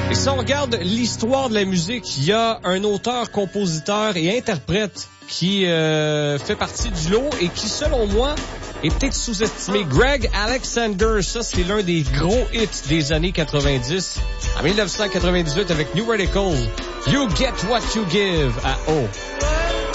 Et si on regarde l'histoire de la musique, il y a un auteur, compositeur et interprète qui fait partie du lot et qui, selon moi, est peut-être sous-estimé. Greg Alexander, ça c'est l'un des gros hits des années 90. En 1998 avec New Radical, You Get What You Give à O.